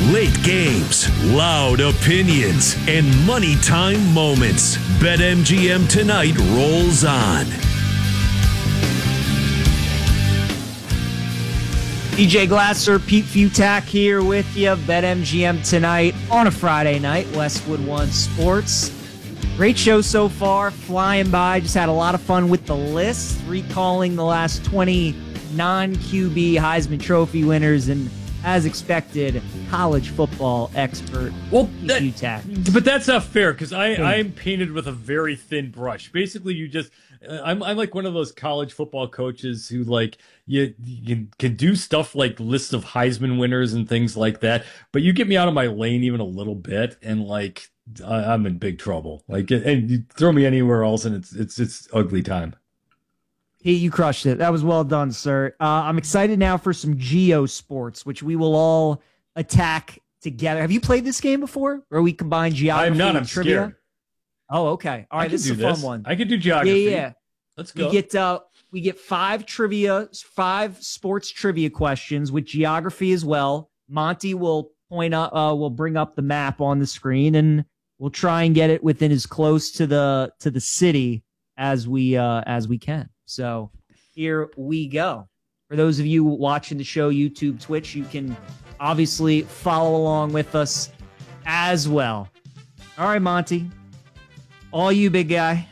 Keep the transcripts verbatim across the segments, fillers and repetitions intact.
Late games, loud opinions, and money time moments. BetMGM Tonight rolls on. D J Glasser, Pete Futak here with you. BetMGM Tonight on a Friday night. Westwood One Sports. Great show so far, flying by. Just had a lot of fun with the list, recalling the last twenty non-Q B Heisman Trophy winners, and as expected, college football expert well, Pete that, Futak. But that's not fair because I I'm painted with a very thin brush. Basically, you just I'm I'm like one of those college football coaches who like you you can do stuff like lists of Heisman winners and things like that, but you get me out of my lane even a little bit, and like I'm in big trouble. Like, and you throw me anywhere else, and it's it's it's ugly time. He, you crushed it. That was well done, sir. Uh, I'm excited now for some Geo Sports, which we will all attack together. Have you played this game before, where we combine geography I'm not. and I'm trivia? scared. Oh, okay. All right, this is a this. fun one. I could do geography. Yeah, yeah. Let's go. We get uh, we get five trivia, five sports trivia questions with geography as well. Monty will point up, uh, will bring up the map on the screen, and we'll try and get it within as close to the to the city as we uh, as we can. So here we go. For those of you watching the show, YouTube, Twitch, you can obviously follow along with us as well. All right, Monty. All you, big guy.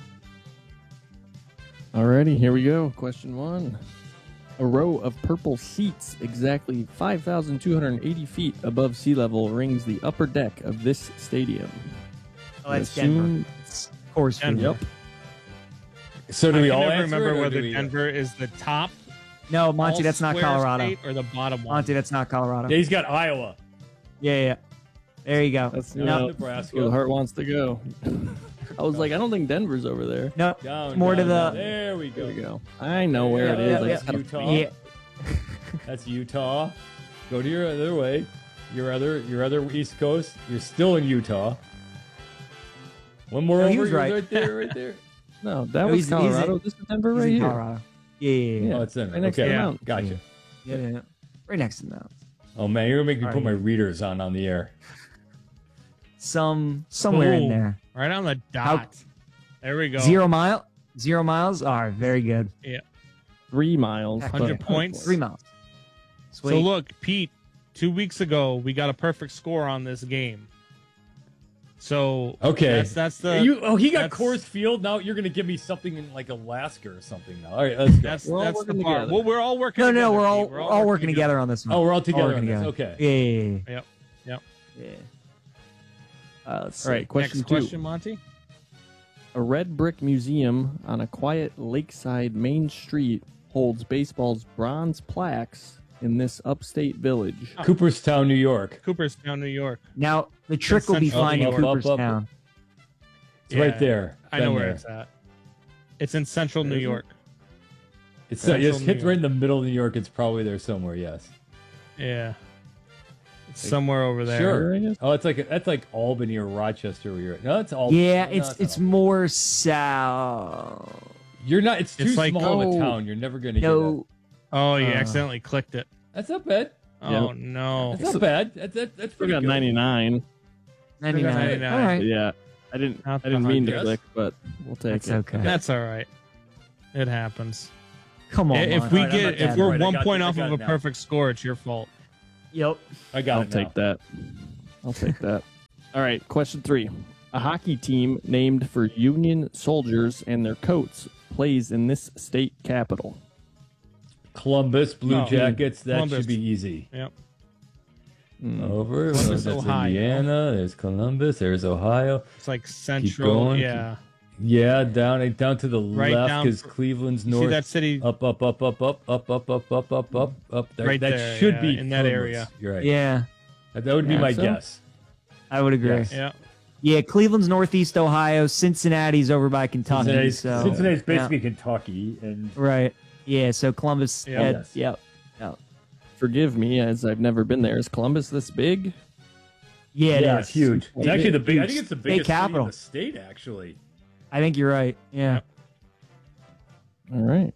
Alrighty, here we go. Question one. A row of purple seats exactly five thousand two hundred eighty feet above sea level rings the upper deck of this stadium. Oh, that's Denver. It's, of course, Denver. Yep. So do I we can all never answer remember it, or whether do we- Denver is the top. No, Monty, that's not all-square Colorado. state or the bottom one. Monty, that's not Colorado. Yeah, he's got Iowa. Yeah, yeah. There you go. That's No, no, Nebraska. where the heart wants to go. I was like, I don't think Denver's over there. No, Down, more down, to the. down. There we go. There we go. I know where Yeah, it is. yeah, I yeah. just gotta Utah. find Yeah. it. That's Utah. Go to your other way. Your other your other East Coast. You're still in Utah. One more No, over. he was You're right. right there, right there. No, that No, was he's- he's Colorado. in- this is Denver He's right in here. Colorado. Yeah, yeah, yeah. Yeah. Oh, it's in. Right next to Okay, the Yeah. mountain. gotcha. yeah, yeah, yeah. Right next to the mountains. Oh man, you're gonna make me All put my right. readers on on the air. Some somewhere in Boom. there. Right on the dot. There we go. Zero mile. Zero miles. All right, very good. Three miles. Heck but- one hundred points. Three miles. Sweet. So look, Pete, two weeks ago we got a perfect score on this game. So Okay. that's that's the you, oh, he got that's- Coors Field. Now you're gonna give me something in like Alaska or something. Now, all right, let's go. that's We're all that's the working part. together. Well, we're all working. no, no, together, we're all Pete. we're all working together on this one. Oh, we're all together working on this. together. Okay. Yeah, yeah, yeah. Yep. Yep. yeah. Uh, let's All right, see. question Next two. question, Monty. A red brick museum on a quiet lakeside main street holds baseball's bronze plaques in this upstate village. Cooperstown, New York. Cooperstown, New York. Now the trick will be Central finding New York. Up, up, up. Cooperstown. It's right Yeah, there. I know Been where there. it's at. It's in Central New Is it? York. It's uh, Central yes, New hit York. right in the middle of New York. It's probably there somewhere. Yes. Yeah. It's somewhere over there. Sure. I guess. Oh, it's like that's like Albany or Rochester. Where you're at. No, it's Albany. Yeah, No, it's not it's Albany. more south. You're not. It's too It's like- small of Oh. a town. You're never gonna get No, Oh, you Uh. accidentally clicked it. that. That's not bad. Oh no. That's not bad. That's that, that's We pretty got good. ninety-nine. ninety-nine. ninety-nine. All right, Yeah, I didn't. Not I didn't the mean to hundreds. click, but we'll take That's it. okay. That's all right. It happens. come on. if Monty. we All right, I'm get not if bad. we're Right, I one got point it. I off got of it a now. perfect score, it's your fault. Yep. I got I'll it now. take that. I'll take that. All right, question three. A hockey team named for Union soldiers and their coats plays in this state capital. Columbus Blue No. Jackets. That Columbus. should be easy. Yep. Hmm. Over. Columbus, Oh, that's Ohio. Indiana. There's Columbus. There's Ohio. It's like central. going, Yeah. Yeah, down down to the Right left down is fr- Cleveland's You north. see that city Up, up, up, up, up, up, up, up, up, up, up, up. There. Right that there, should yeah, be in that Columbus. area. You're right. Yeah, That, that would be Yeah, my so? guess. I would agree. Yes. Yeah. Yeah, Cleveland's Northeast Ohio. Cincinnati's over by Kentucky. Cincinnati's, so Cincinnati's yeah. basically Kentucky, and Right. Yeah. So Columbus. Yeah. had- Yes. Yep. Yep. Forgive me, as I've never been there. Is Columbus this big? Yeah, it yeah, is. it's huge. It's Yeah. actually the big. I Huge think it's the state biggest city in capital. the state. Actually, I think you're right. Yeah. Yep. All right.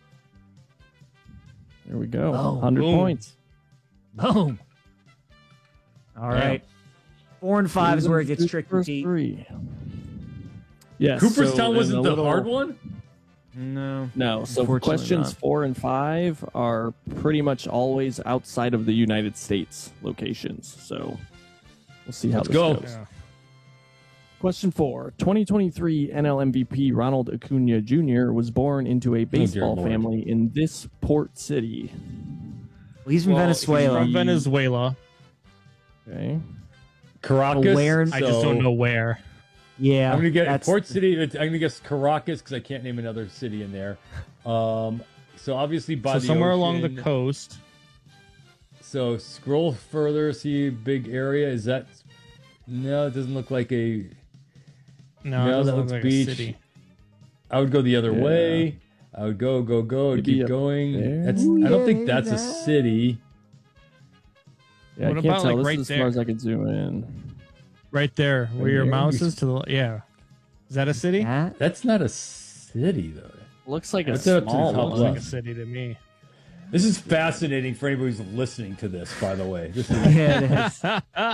There we go. Oh, one hundred boom. points. Boom. All right. Four and five is where it gets tricky. First Pete. three. Yes. Cooperstown so wasn't in the a little- hard one? No. No. So Unfortunately questions not. four and five are pretty much always outside of the United States locations. So we'll see how Let's this go. goes. Yeah. Question four. twenty twenty-three N L M V P Ronald Acuna Junior was born into a baseball Lord. family in this port city. Well, he's from Well, Venezuela. He's from Venezuela. Okay. Caracas. Where- I just So- don't know where. Yeah. I'm gonna get that's- Port City. I'm gonna guess Caracas because I can't name another city in there. Um, so obviously by So the somewhere along the ocean. coast. So scroll further, see big area. Is that? No, it doesn't look like a. No, No, it that doesn't looks look like beach. a city. I would go the other Yeah. way. I would go, go, go, and Maybe keep up going. there? That's. I don't think that's a city. Yeah, What I can't about, tell. like, This right is as far as there? I can zoom in. Right there, where your there? mouse is to the yeah. Is that a city? That? That's not a city though. Looks like a What's up to the small top Looks one. like a left? city to me. This is fascinating for anybody who's listening to this. By the way, this is. Yeah, it is.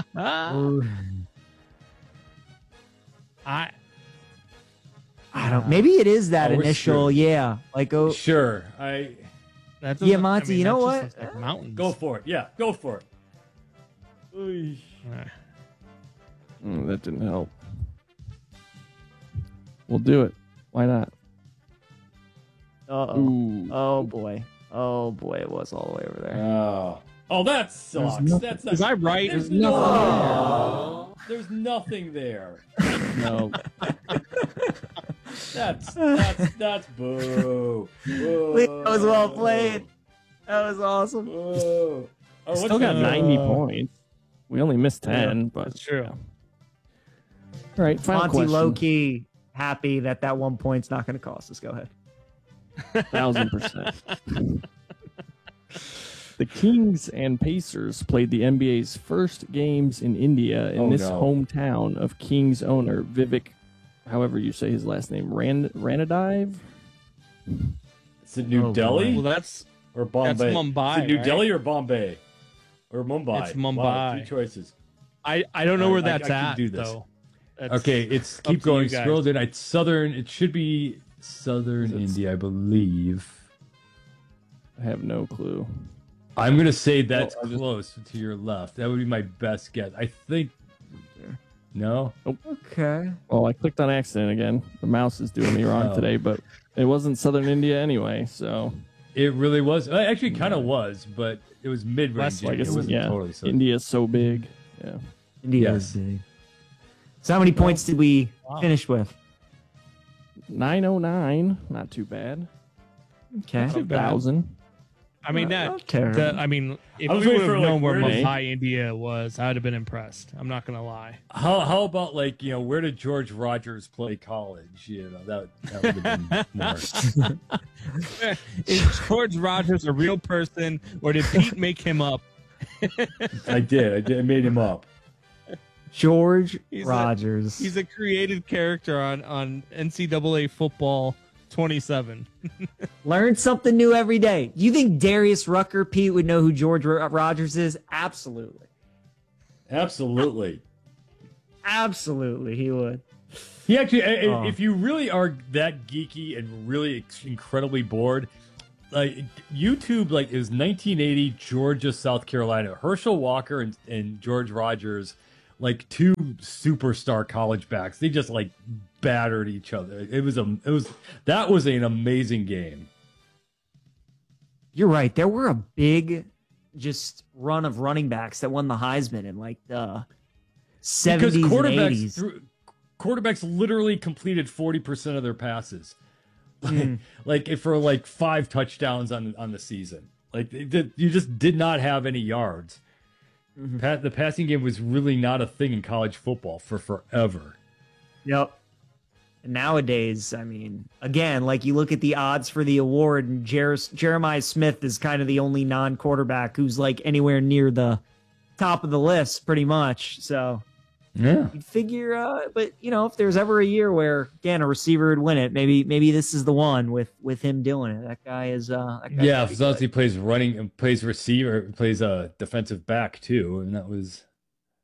I I don't. Maybe it is that Oh, we're initial. screwed. Yeah. Like oh. Sure, I that Yeah, doesn't- Monty, I mean, you know that what? just looks like mountains. go for it. Yeah, go for it. Oy. Uh, Mm, that didn't help. We'll do it. Why not? Uh oh. Ooh. Oh boy. Oh boy. It was all the way over there. Oh, oh, that sucks. nothing- That's not, Was I right? There's There's nothing. There's nothing there. No. That's that's that's boo. Boo. That was well played. That was awesome. Boo. Oh, what's Still got the- ninety uh, points. We only missed ten, but That's true. yeah. All right, final Monty question. low key happy that that one point's not going to cost us. Go ahead. Thousand percent. The Kings and Pacers played the N B A's first games in India in Oh, this no. hometown of Kings owner Vivek, however you say his last name, Ran Ranadive. Is it New Oh, Delhi Well, that's or Bombay? that's Mumbai, Is it New right? Delhi or Bombay or Mumbai? It's Wow, Mumbai. two choices. I I don't know I- where I- that's I can at do this. though. That's- Okay, it's up keep to you going. guys. Scroll down. It's southern. It should be southern Is it- India, I believe. I have no clue. I'm gonna say that's I just- close to your left. That would be my best guess. I think. No. Okay. Well, I clicked on accident again. The mouse is doing me wrong Oh. today, but it wasn't southern India anyway, so It really was. uh, Actually, kind of was, but it was mid range. Less like It it's- wasn't yeah. totally southern. India's so big. Yeah. India Yes. is big. So how many points did we Wow. finish with? nine oh nine, not too bad. Okay. Not too bad. Thousand. I mean Not- that. not terrible. that- I mean, if I was we would waiting have for, like, known where where did- Mumbai, India was, I would have been impressed. I'm not gonna lie. How how about like you know where did George Rogers play college? You know that that would have been more. Is George Rogers a real person, or did Pete make him up? I did. I did. I made him up. George He's a- Rogers. He's a created character on on N C double A football twenty-seven. Learn something new every day. You think Darius Rucker, Pete, would know who George Ro- Rogers is? Absolutely. Absolutely. Absolutely, he would. He actually, i- i- Oh. if you really are that geeky and really ex- incredibly bored, like YouTube, like it was nineteen eighty, Georgia, South Carolina, Herschel Walker and, and George Rogers, like two superstar college backs. They just like battered each other. It was a, it was that was an amazing game. You're right. There were a big just run of running backs that won the Heisman in like the seventies and quarterbacks eighties. threw, quarterbacks literally completed forty percent of their passes. Mm. Like if for like five touchdowns on on the season. Like it did, you just did not have any yards. Mhm. Pa- the passing game was really not a thing in college football for forever. Yep. And nowadays, I mean, again, like you look at the odds for the award, and Jer- Jeremiah Smith is kind of the only non-quarterback who's like anywhere near the top of the list, pretty much. So Yeah. you'd figure, uh, but you know, if there's ever a year where again a receiver would win it, maybe maybe this is the one with with him doing it. That guy is, uh, that guy's Yeah, pretty as long as good. he plays running and plays receiver, plays a defensive back too, and that was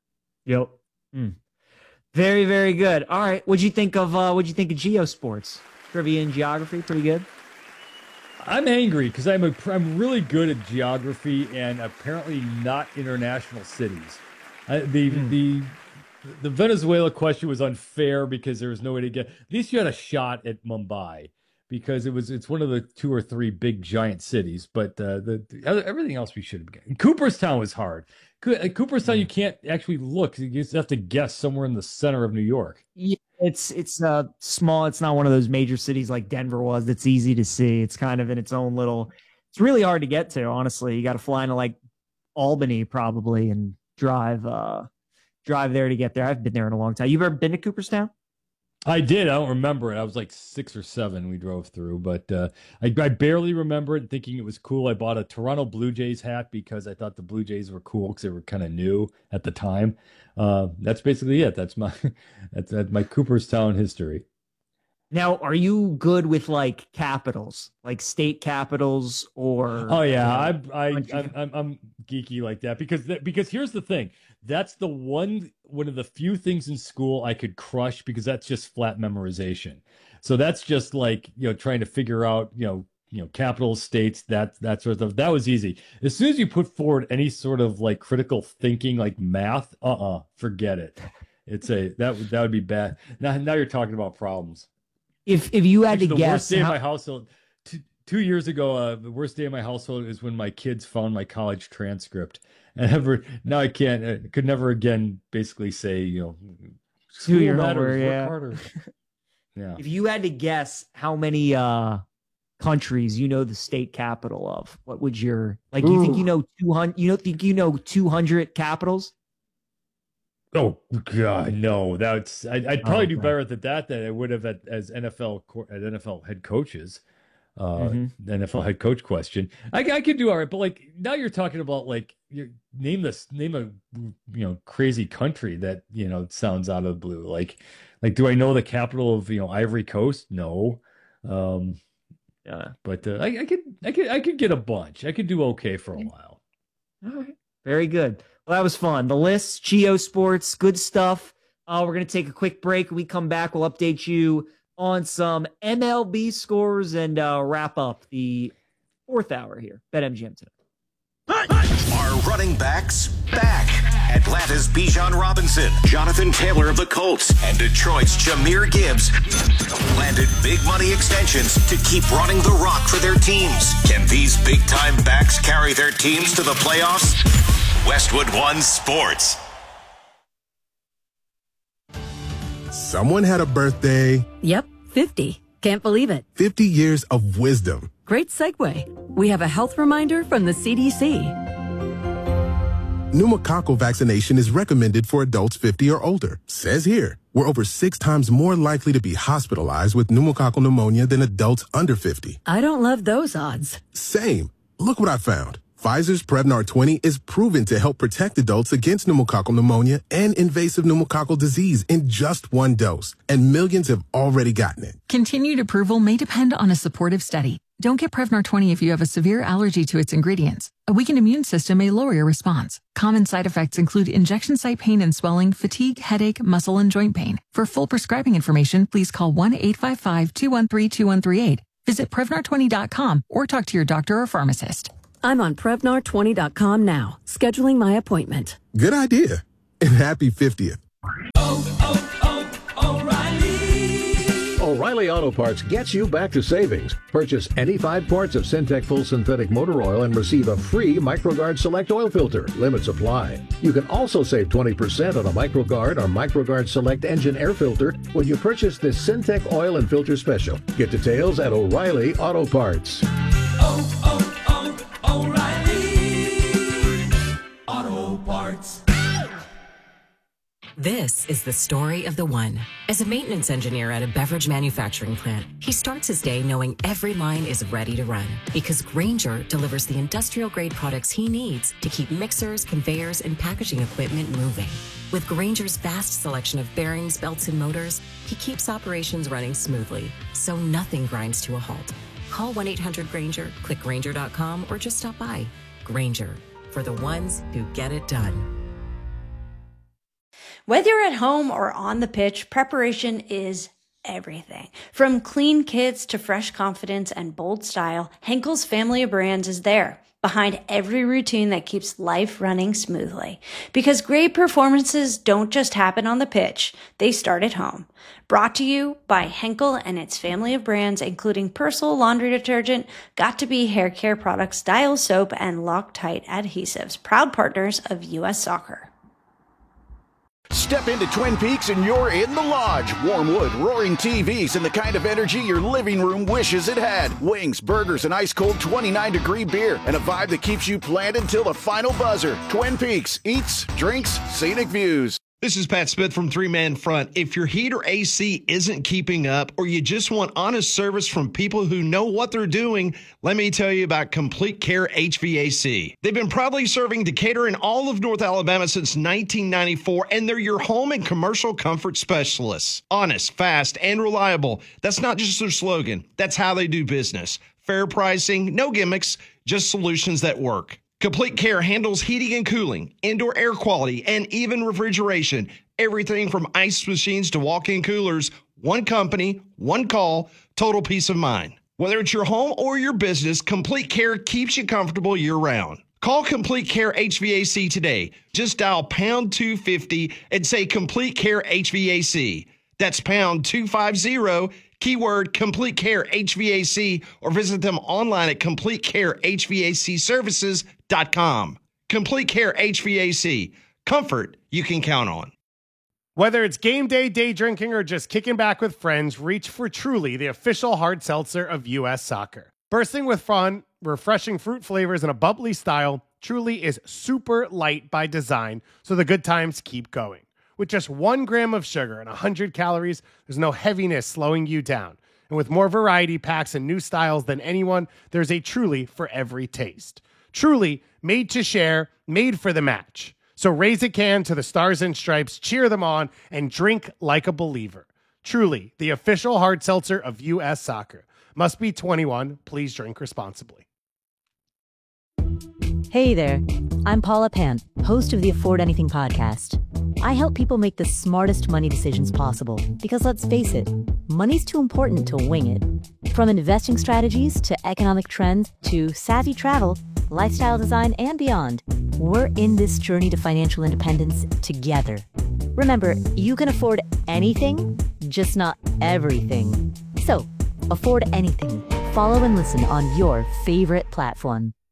Yep. Mm. Very, very good. All right. What'd you think of uh what'd you think of geosports? Trivia and geography, pretty good. I'm angry because I'm a, I'm really good at geography and apparently not international cities. I, the mm. the the Venezuela question was unfair because there was no way to get. At least you had a shot at Mumbai because it was it's one of the two or three big giant cities. But uh, the, the everything else we should have gotten. Cooperstown was hard. At Cooperstown, you can't actually look. You just have to guess somewhere in the center of New York. Yeah, it's it's uh small. It's not one of those major cities like Denver was. That's easy to see. It's kind of in its own little. It's really hard to get to. Honestly, you got to fly into like Albany probably and drive uh drive there to get there. I've been there in a long time. You've ever been to Cooperstown? I did. I don't remember it. I was like six or seven. We drove through, but uh, I, I barely remember it. Thinking it was cool. I bought a Toronto Blue Jays hat because I thought the Blue Jays were cool because they were kind of new at the time. Uh, that's basically it. That's my that's, that's my Cooperstown history. Now, are you good with like capitals, like state capitals, or? Oh yeah, uh, I I I'm, I'm I'm geeky like that because th- because here's the thing. That's the one one of the few things in school I could crush because that's just flat memorization. So that's just like, you know, trying to figure out, you know, you know, capital states, that that sort of stuff. That was easy. As soon as you put forward any sort of like critical thinking, like math, uh-uh, forget it. It's a that would that would be bad. Now now you're talking about problems. If if you had Actually, to the guess, worst day how... of my household. Two, two years ago, uh, the worst day of my household is when my kids found my college transcript. And ever now, I can't. I could never again. Basically, say you know, school matters, yeah. Work harder. Yeah. If you had to guess how many uh, countries you know the state capital of, what would your like? Do you think you know two hundred? You don't think you know two hundred capitals? Oh God, no! That's I, I'd probably oh, do better at that than I would have at, as N F L at N F L head coaches. Uh, mm-hmm. N F L head coach question. I, I could do all right, but like now you're talking about like you name this name a you know crazy country that you know sounds out of the blue. Like like do I know the capital of you know Ivory Coast? No. Um, yeah, but uh, I, I could I could I could get a bunch. I could do okay for a while. All right, very good. Well, that was fun. The list, Geosports, good stuff. Uh, we're gonna take a quick break. When we come back, we'll update you on some M L B scores and uh, wrap up the fourth hour here. BetMGM today. Are running backs back? Atlanta's Bijan Robinson, Jonathan Taylor of the Colts, and Detroit's Jahmyr Gibbs landed big money extensions to keep running the rock for their teams. Can these big-time backs carry their teams to the playoffs? Westwood One Sports. Someone had a birthday. Yep, fifty. Can't believe it. fifty years of wisdom. Great segue. We have a health reminder from the C D C. Pneumococcal vaccination is recommended for adults fifty or older. Says here, we're over six times more likely to be hospitalized with pneumococcal pneumonia than adults under fifty. I don't love those odds. Same. Look what I found. Pfizer's Prevnar twenty is proven to help protect adults against pneumococcal pneumonia and invasive pneumococcal disease in just one dose, and millions have already gotten it. Continued approval may depend on a supportive study. Don't get Prevnar twenty if you have a severe allergy to its ingredients. A weakened immune system may lower your response. Common side effects include injection site pain and swelling, fatigue, headache, muscle, and joint pain. For full prescribing information, please call one eight five five, two one three, two one three eight. Visit Prevnar twenty dot com or talk to your doctor or pharmacist. I'm on Prevnar twenty dot com now, scheduling my appointment. Good idea. And happy fiftieth. Oh, oh, oh, O'Reilly. O'Reilly Auto Parts gets you back to savings. Purchase any five quarts of Syntec full synthetic motor oil and receive a free MicroGuard Select oil filter. Limits apply. You can also save twenty percent on a MicroGuard or MicroGuard Select engine air filter when you purchase this Syntec oil and filter special. Get details at O'Reilly Auto Parts. Oh, oh, O'Reilly Auto Parts. This is the story of the one. As a maintenance engineer at a beverage manufacturing plant, he starts his day knowing every line is ready to run because Grainger delivers the industrial-grade products he needs to keep mixers, conveyors, and packaging equipment moving. With Grainger's vast selection of bearings, belts, and motors, he keeps operations running smoothly, so nothing grinds to a halt. Call one eight hundred Grainger, click Grainger dot com, or just stop by. Grainger, for the ones who get it done. Whether you're at home or on the pitch, preparation is everything. From clean kits to fresh confidence and bold style, Henkel's family of brands is there, behind every routine that keeps life running smoothly. Because great performances don't just happen on the pitch, they start at home. Brought to you by Henkel and its family of brands, including Persil laundry detergent, Got2b hair care products, Dial soap, and Loctite adhesives, proud partners of U S Soccer. Step into Twin Peaks and you're in the lodge. Warm wood, roaring T Vs, and the kind of energy your living room wishes it had. Wings, burgers, and ice-cold twenty-nine degree beer, and a vibe that keeps you planted till the final buzzer. Twin Peaks, eats, drinks, scenic views. This is Pat Smith from Three Man Front. If your heat or A C isn't keeping up, or you just want honest service from people who know what they're doing, let me tell you about Complete Care H V A C. They've been proudly serving Decatur and all of North Alabama since nineteen ninety-four, and they're your home and commercial comfort specialists. Honest, fast, and reliable. That's not just their slogan. That's how they do business. Fair pricing, no gimmicks, just solutions that work. Complete Care handles heating and cooling, indoor air quality, and even refrigeration. Everything from ice machines to walk-in coolers. One company, one call, total peace of mind. Whether it's your home or your business, Complete Care keeps you comfortable year-round. Call Complete Care H V A C today. Just dial pound two fifty and say Complete Care H V A C. That's pound two fifty, keyword Complete Care H V A C, or visit them online at complete care h v a c services dot com. Complete Care H V A C. Comfort you can count on. Whether it's game day, day drinking, or just kicking back with friends, reach for Truly, the official hard seltzer of U S Soccer. Bursting with fun, refreshing fruit flavors, and a bubbly style, Truly is super light by design, so the good times keep going. With just one gram of sugar and one hundred calories, there's no heaviness slowing you down. And with more variety packs and new styles than anyone, there's a Truly for every taste. Truly, made to share, made for the match. So raise a can to the Stars and Stripes, cheer them on, and drink like a believer. Truly, the official hard seltzer of U S Soccer. Must be twenty-one. Please drink responsibly. Hey there, I'm Paula Pant, host of the Afford Anything podcast. I help people make the smartest money decisions possible because, let's face it, money's too important to wing it. From investing strategies to economic trends to savvy travel, lifestyle design, and beyond, we're in this journey to financial independence together. Remember, you can afford anything, just not everything. So, afford anything. Follow and listen on your favorite platform.